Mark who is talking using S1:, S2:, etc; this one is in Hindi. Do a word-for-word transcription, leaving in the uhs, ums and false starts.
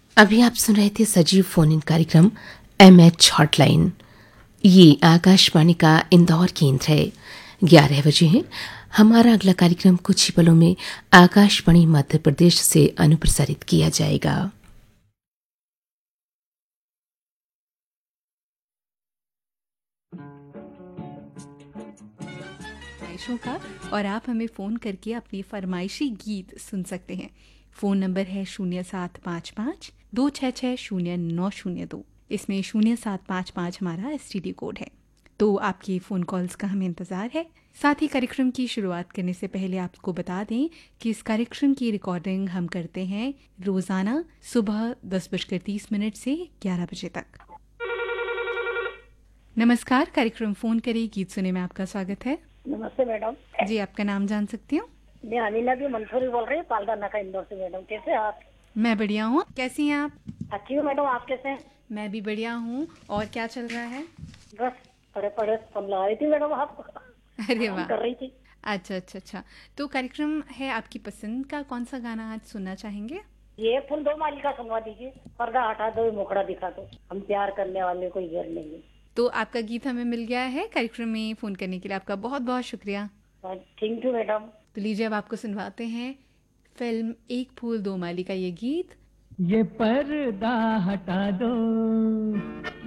S1: अभी आप सुन रहे थे सजीव फोन इन कार्यक्रम एम एच हॉटलाइन। ये आकाशवाणी का इंदौर केंद्र है। ग्यारह बजे हैं। हमारा अगला कार्यक्रम कुछ ही पलों में आकाशवाणी मध्य प्रदेश से अनुप्रसारित किया जाएगा।
S2: फरमाइशों का और आप हमें फ़ोन करके अपनी फरमाइशी गीत सुन सकते हैं। फ़ोन नंबर है शून्य सात पाँच पाँच दो छः छः शून्य नौ शून्य दो। इसमें शून्य सात पाँच पाँच हमारा एस टी डी कोड है। तो आपकी फ़ोन कॉल्स का हमें इंतज़ार है। साथ ही कार्यक्रम की शुरुआत करने से पहले आपको बता दें कि इस कार्यक्रम की रिकॉर्डिंग हम करते हैं रोज़ाना सुबह दस बजकर तीस मिनट से ग्यारह बजे तक। नमस्कार, कार्यक्रम फ़ोन करें गीत सुने में आपका स्वागत है।
S3: नमस्ते मैडम
S2: जी, आपका नाम जान सकती हूँ?
S3: मैं अमीना भी मंसूरी बोल रही हूँ, पालदा नाका इंदौर से। मैडम कैसे हैं आप?
S2: मैं बढ़िया हूँ। कैसी हैं आप?
S3: अच्छी हूँ मैडम, आप कैसे हैं?
S2: मैं भी बढ़िया हूँ। और क्या चल रहा है?
S3: बस पड़े पड़े फोन लगा रही थी मैडम, आप
S2: अरे
S3: काम
S2: वाह,
S3: कर रही थी।
S2: अच्छा अच्छा अच्छा। तो कार्यक्रम है आपकी पसंद का, कौन सा गाना आज सुनना चाहेंगे?
S3: ये फूल दो माली का सुनवा दीजिए। पर्दा हटा दो, मुखड़ा दिखा दो, हम प्यार करने वाले कोई गैर नहीं है।
S2: तो आपका गीत हमें मिल गया है। कार्यक्रम में फ़ोन करने के लिए आपका बहुत बहुत शुक्रिया।
S3: Thank you madam.
S2: तो लीजिए, अब आपको सुनवाते हैं फिल्म एक फूल दो माली का ये गीत।
S4: ये पर्दा हटा दो,